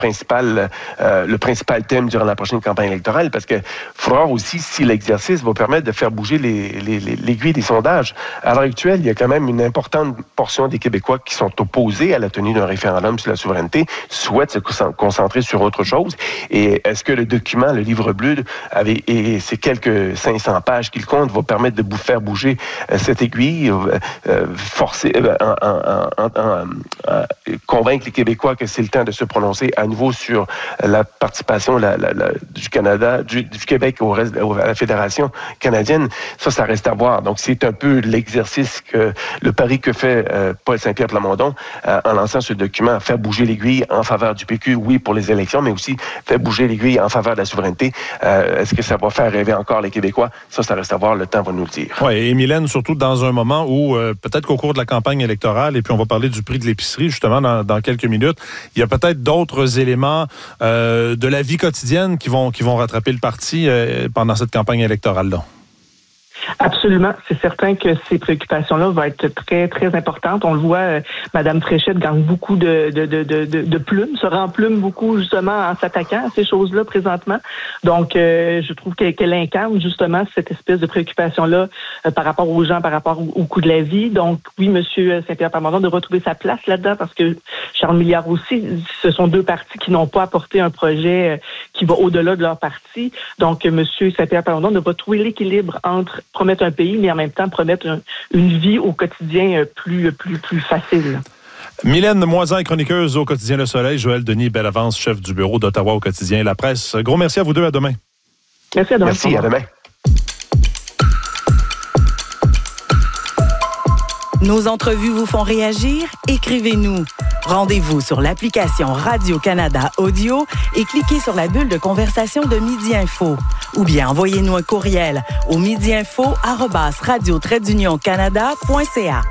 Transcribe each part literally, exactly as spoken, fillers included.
principal, euh, le principal thème durant la prochaine campagne électorale, parce que faudra aussi si l'exercice va permettre de faire bouger les, les, les, l'aiguille des sondages. À l'heure actuelle, il y a quand même une importante portion des Québécois qui sont opposés à la tenue d'un référendum sur la souveraineté, souhaitent se concentrer sur autre chose. Et est-ce que le document, le livre bleu, avec, et ces quelques cinq cents pages qu'il compte, va permettre de faire bouger euh, cette aiguille, euh, euh, forcer, euh, en, en, en, en, en, convaincre les Québécois que c'est le temps de se prononcer à nouveau sur la participation la, la, la, du Canada, du, du Québec au reste, à la Fédération canadienne, ça, ça reste à voir. Donc, c'est un peu l'exercice, que le pari que fait euh, Paul Saint-Pierre Plamondon euh, en lançant ce document, faire bouger l'aiguille en faveur du P Q, oui, pour les élections, mais aussi faire bouger l'aiguille en faveur de la souveraineté. Euh, est-ce que ça va faire rêver encore les Québécois? Ça, ça reste à voir. Le temps va nous le dire. Oui, et Mylène, surtout dans un moment où, euh, peut-être qu'au cours de la campagne électorale, et puis on va parler du prix de l'épicerie, justement, dans, dans quelques minutes, il y a peut-être d'autres éléments euh, de la vie quotidienne qui vont, qui vont rattraper le parti euh, pendant cette campagne électorale-là. Absolument. C'est certain que ces préoccupations-là vont être très, très importantes. On le voit, euh, Mme Fréchette gagne beaucoup de, de, de, de, de plumes, se remplume beaucoup justement en s'attaquant à ces choses-là présentement. Donc, euh, je trouve qu'elle, qu'elle incarne justement cette espèce de préoccupation-là euh, par rapport aux gens, par rapport au, au coût de la vie. Donc, oui, M. Saint-Pierre Plamondon de retrouver sa place là-dedans parce que Charles Milliard aussi, ce sont deux partis qui n'ont pas apporté un projet euh, qui va au-delà de leur parti. Donc, M. Saint-Pierre Plamondon doit trouver l'équilibre entre promettre un pays, mais en même temps promettre un, une vie au quotidien plus, plus, plus facile. Mylène Moisan, chroniqueuse au quotidien Le Soleil, Joël Denis Bellavance, chef du bureau d'Ottawa au quotidien La Presse. Gros merci à vous deux, à demain. Merci à demain. Merci, à demain. Nos entrevues vous font réagir? Écrivez-nous. Rendez-vous sur l'application Radio-Canada Audio et cliquez sur la bulle de conversation de Midi Info. Ou bien envoyez-nous un courriel au midiinfo arobase radio trait d'union canada point c a.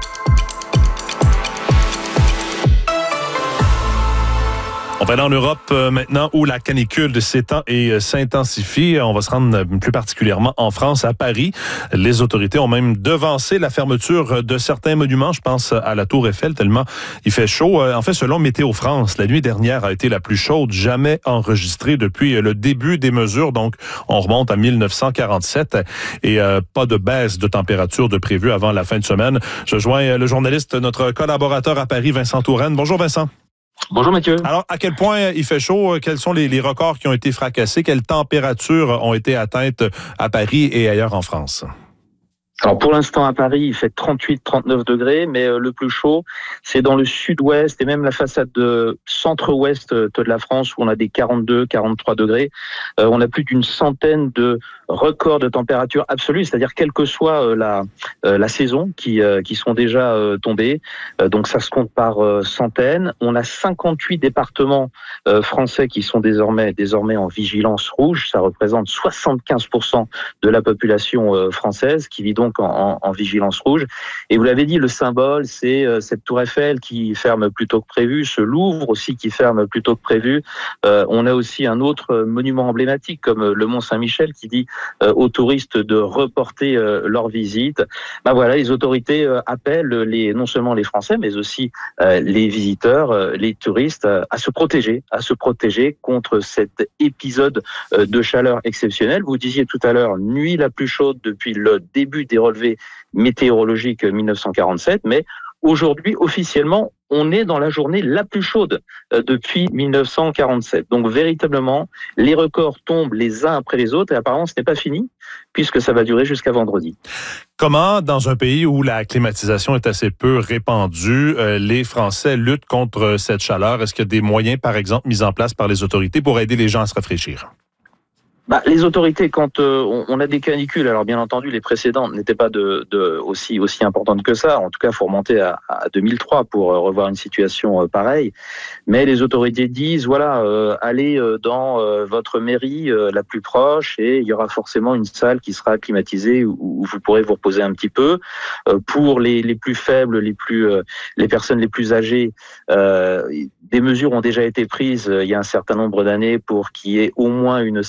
On va aller en Europe euh, maintenant où la canicule s'étend et euh, s'intensifie. On va se rendre euh, plus particulièrement en France, à Paris. Les autorités ont même devancé la fermeture de certains monuments. Je pense à la Tour Eiffel, tellement il fait chaud. Euh, en fait, selon Météo France, la nuit dernière a été la plus chaude jamais enregistrée depuis le début des mesures. Donc, on remonte à mille neuf cent quarante-sept et euh, pas de baisse de température de prévu avant la fin de semaine. Je joins le journaliste, notre collaborateur à Paris, Vincent Touraine. Bonjour Vincent. Bonjour Mathieu. Alors, à quel point il fait chaud? Quels sont les, les records qui ont été fracassés? Quelles températures ont été atteintes à Paris et ailleurs en France? Alors pour l'instant à Paris, il fait trente-huit trente-neuf degrés, mais euh, le plus chaud, c'est dans le sud-ouest et même la façade de centre-ouest de la France où on a des quarante-deux quarante-trois degrés. Euh, on a plus d'une centaine de records de température absolue, c'est-à-dire quelle que soit euh, la euh, la saison qui euh, qui sont déjà euh, tombés. Euh, donc ça se compte par euh, centaines. On a cinquante-huit départements euh, français qui sont désormais désormais en vigilance rouge. Ça représente soixante-quinze pour cent de la population euh, française qui vit donc En, en vigilance rouge. Et vous l'avez dit, le symbole, c'est euh, cette tour Eiffel qui ferme plus tôt que prévu, ce Louvre aussi qui ferme plus tôt que prévu. Euh, on a aussi un autre monument emblématique comme le Mont Saint-Michel qui dit euh, aux touristes de reporter euh, leur visite. Ben voilà, les autorités euh, appellent les, non seulement les Français, mais aussi euh, les visiteurs, euh, les touristes euh, à se protéger, à se protéger contre cet épisode euh, de chaleur exceptionnelle. Vous disiez tout à l'heure, nuit la plus chaude depuis le début des relevés météorologiques mille neuf cent quarante-sept, mais aujourd'hui, officiellement, on est dans la journée la plus chaude depuis mille neuf cent quarante-sept. Donc, véritablement, les records tombent les uns après les autres et apparemment, ce n'est pas fini puisque ça va durer jusqu'à vendredi. Comment, dans un pays où la climatisation est assez peu répandue, euh, les Français luttent contre cette chaleur? Est-ce qu'il y a des moyens, par exemple, mis en place par les autorités pour aider les gens à se rafraîchir? Bah, les autorités, quand euh, on, on a des canicules, alors bien entendu, les précédentes n'étaient pas de, de aussi aussi importantes que ça. En tout cas, il faut remonter à, à deux mille trois pour euh, revoir une situation euh, pareille. Mais les autorités disent, voilà, euh, allez euh, dans euh, votre mairie euh, la plus proche et il y aura forcément une salle qui sera climatisée où, où vous pourrez vous reposer un petit peu. Euh, pour les, les plus faibles, les plus euh, les personnes les plus âgées, euh, des mesures ont déjà été prises euh, il y a un certain nombre d'années pour qu'il y ait au moins une salle climatisée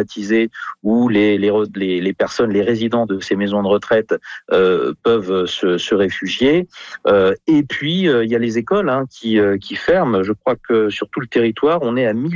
climatisées où les, les, les, les personnes, les résidents de ces maisons de retraite euh, peuvent se, se réfugier. Euh, et puis, euh, il y a les écoles hein, qui, euh, qui ferment. Je crois que sur tout le territoire, on est à mille